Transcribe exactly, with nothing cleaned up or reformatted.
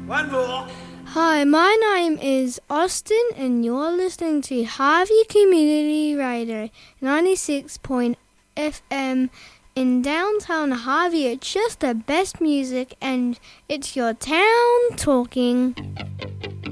One more. Hi, my name is Austin, and you're listening to Harvey Community Radio ninety-six point F M in downtown Harvey. It's just the best music, and it's your town talking.